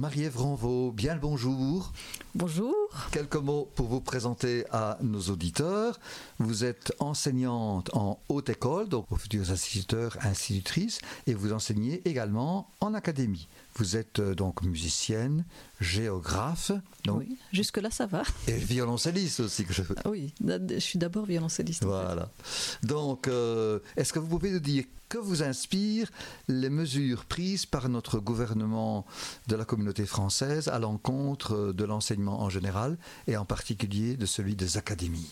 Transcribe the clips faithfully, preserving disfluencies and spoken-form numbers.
Marie-Ève Ranvaux, bien le bonjour. Bonjour. Quelques mots pour vous présenter à nos auditeurs. Vous êtes enseignante en haute école, donc aux futurs instituteurs, institutrices, et vous enseignez également en académie. Vous êtes euh, donc musicienne, géographe. Donc, oui, jusque-là ça va. Et violoncelliste aussi. Que je... Ah oui, je suis d'abord violoncelliste. Voilà. Donc, euh, est-ce que vous pouvez nous dire que vous inspirent les mesures prises par notre gouvernement de la communauté française à l'encontre de l'enseignement en général et en particulier de celui des académies?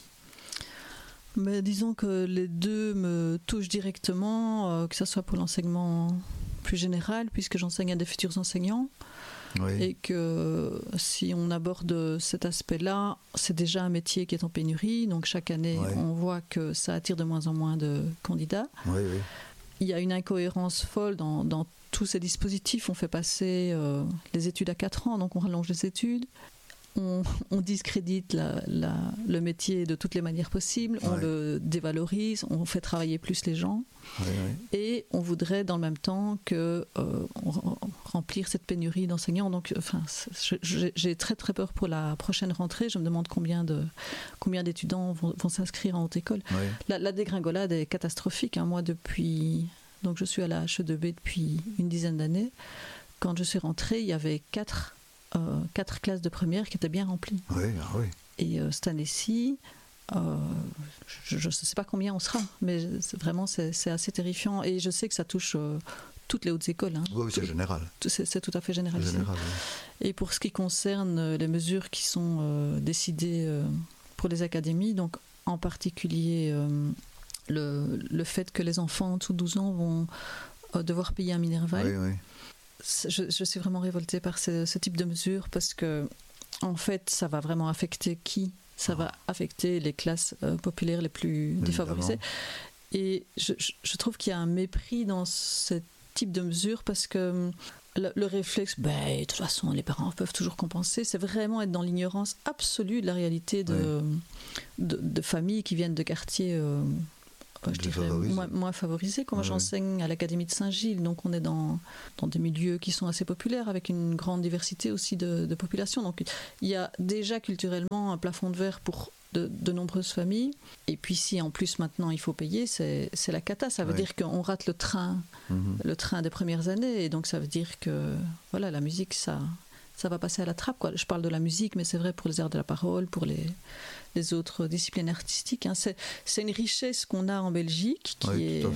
Mais disons que les deux me touchent directement, euh, que ce soit pour l'enseignement plus général, puisque j'enseigne à des futurs enseignants. Oui. Et que si on aborde cet aspect-là, c'est déjà un métier qui est en pénurie. Donc chaque année, oui. on voit que ça attire de moins en moins de candidats. Oui, oui. Il y a une incohérence folle dans, dans tous ces dispositifs. On fait passer euh, les études à quatre ans, donc on rallonge les études. On, on discrédite la, la, le métier de toutes les manières possibles, on ouais. le dévalorise, on fait travailler plus les gens ouais, ouais. et on voudrait dans le même temps que euh, on, remplir cette pénurie d'enseignants. Donc, enfin, je, j'ai très très peur pour la prochaine rentrée. Je me demande combien, de, combien d'étudiants vont, vont s'inscrire en haute école. Ouais. La, la dégringolade est catastrophique. Hein. Moi, depuis, donc je suis à la H E deux B depuis une dizaine d'années. Quand je suis rentrée, il y avait quatre Euh, quatre classes de première qui étaient bien remplies. Oui, ah oui. Et euh, cette année-ci, euh, je ne sais pas combien on sera, mais c'est, vraiment c'est, c'est assez terrifiant. Et je sais que ça touche euh, toutes les hautes écoles. Hein. Oui, c'est général. C'est, c'est tout à fait généralisé. Général, oui. Et pour ce qui concerne les mesures qui sont euh, décidées euh, pour les académies, donc en particulier euh, le, le fait que les enfants en dessous de douze ans vont euh, devoir payer un Minerval. Oui, oui. Je, je suis vraiment révoltée par ce, ce type de mesures parce que, en fait, ça va vraiment affecter qui ? Ça va affecter les classes euh, populaires les plus Évidemment. défavorisées. Et je, je, je trouve qu'il y a un mépris dans ce type de mesures parce que le, le réflexe, ben, de toute façon, les parents peuvent toujours compenser, c'est vraiment être dans l'ignorance absolue de la réalité de, oui. de, de familles qui viennent de quartiers. Euh, Je dirais moins, moins favorisé. Quand moi, ouais. j'enseigne à l'Académie de Saint-Gilles, donc on est dans, dans des milieux qui sont assez populaires, avec une grande diversité aussi de, de population. Donc il y a déjà culturellement un plafond de verre pour de, de nombreuses familles. Et puis si en plus maintenant il faut payer, c'est, c'est la cata. Ça veut ouais. dire qu'on rate le train, mm-hmm. le train des premières années. Et donc ça veut dire que voilà, la musique, ça... ça va passer à la trappe, quoi. Je parle de la musique, mais c'est vrai pour les arts de la parole, pour les, les autres disciplines artistiques. Hein. C'est, c'est une richesse qu'on a en Belgique qui, oui, est,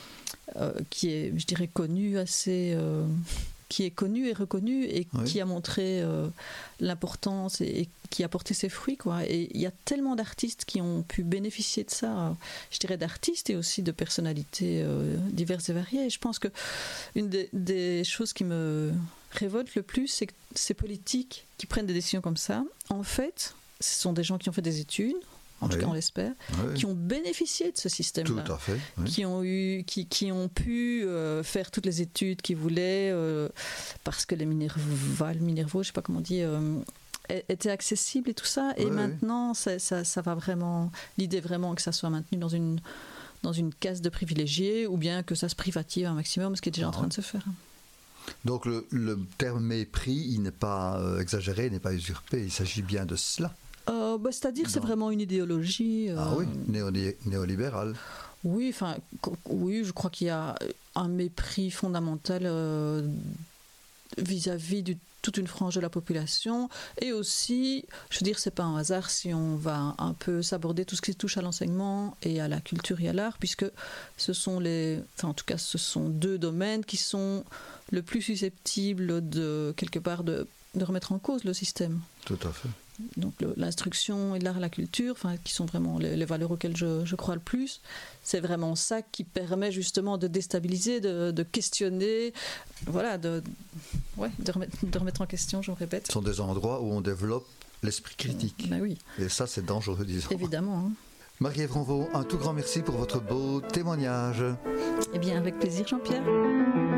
euh, qui est, je dirais, connue assez... Euh, qui est connue et reconnue et oui. qui a montré euh, l'importance et, et qui a porté ses fruits, quoi. Et il y a tellement d'artistes qui ont pu bénéficier de ça, je dirais d'artistes et aussi de personnalités euh, diverses et variées. Et je pense qu'une des, des choses qui me révolte le plus, c'est que ces politiques qui prennent des décisions comme ça, en fait, ce sont des gens qui ont fait des études, en oui. tout cas on l'espère, oui. qui ont bénéficié de ce système-là, tout à fait, oui. qui ont eu, qui, qui ont pu euh, faire toutes les études qu'ils voulaient euh, parce que les Minerval, Minervaux, je sais pas comment on dit, euh, étaient accessibles et tout ça. Et oui, maintenant, oui. Ça, ça, ça va vraiment. L'idée vraiment que ça soit maintenu dans une dans une case de privilégiés, ou bien que ça se privatise un maximum, ce qui est déjà ah, en train de se faire. Donc le, le terme mépris, il n'est pas euh, exagéré, il n'est pas usurpé. Il s'agit bien de cela. Euh, bah, c'est-à-dire que c'est vraiment une idéologie... Euh, ah oui, néo- néolibérale. Oui, enfin, oui, je crois qu'il y a un mépris fondamental euh, vis-à-vis de toute une frange de la population. Et aussi, je veux dire, c'est pas un hasard si on va un peu s'aborder tout ce qui touche à l'enseignement et à la culture et à l'art, puisque ce sont les... Enfin, en tout cas, ce sont deux domaines qui sont le plus susceptibles de, quelque part, de, de remettre en cause le système. Tout à fait. Donc le, l'instruction et l'art et la culture, enfin, qui sont vraiment les, les valeurs auxquelles je, je crois le plus, c'est vraiment ça qui permet justement de déstabiliser, de, de questionner, voilà, de, ouais, de, remettre, de remettre en question, je me répète. Ce sont des endroits où on développe l'esprit critique. Ben oui. Et ça, c'est dangereux, disons. Évidemment. Hein. Marie-Ève Ranvaux, un tout grand merci pour votre beau témoignage. Eh bien, avec plaisir, Jean-Pierre.